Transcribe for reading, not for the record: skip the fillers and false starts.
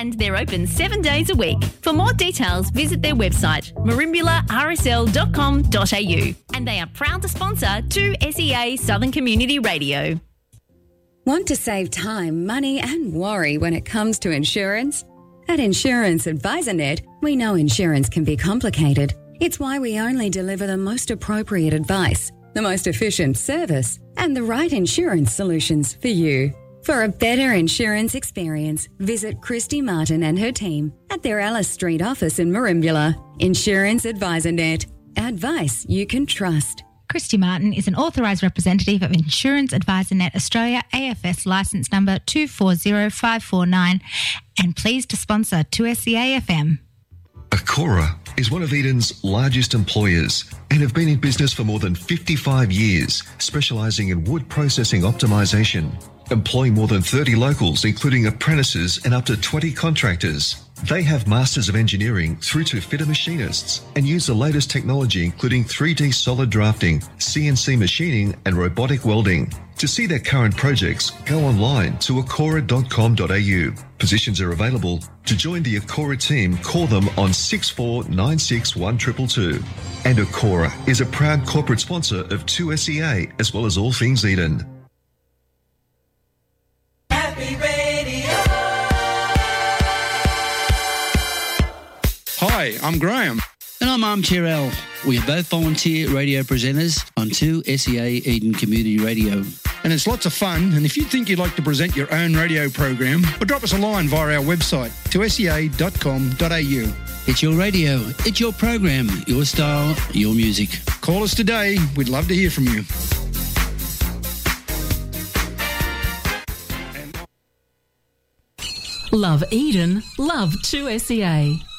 And they're open 7 days a week. For more details, visit their website, marimbularsl.com.au. And they are proud to sponsor 2SEA Southern Community Radio. Want to save time, money and worry when it comes to insurance? At Insurance AdvisorNet, we know insurance can be complicated. It's why we only deliver the most appropriate advice, the most efficient service, and the right insurance solutions for you. For a better insurance experience, visit Christy Martin and her team at their Alice Street office in Marimbula. Insurance AdvisorNet. Advice you can trust. Christy Martin is an authorised representative of Insurance AdvisorNet Australia, AFS licence number 240549, and pleased to sponsor 2SEA FM. Acora is one of Eden's largest employers and have been in business for more than 55 years, specialising in wood processing optimisation. Employing more than 30 locals, including apprentices and up to 20 contractors. They have Masters of Engineering through to fitter machinists and use the latest technology, including 3D solid drafting, CNC machining and robotic welding. To see their current projects, go online to acora.com.au. Positions are available. To join the Acora team, call them on 64961222. And Acora is a proud corporate sponsor of 2SEA as well as all things Eden. Hi, I'm Graham. And I'm Armchair Al. We are both volunteer radio presenters on 2SEA Eden Community Radio. And it's lots of fun, and if you think you'd like to present your own radio program, or drop us a line via our website, 2sea.com.au. It's your radio, it's your program, your style, your music. Call us today. We'd love to hear from you. Love Eden, love 2SEA.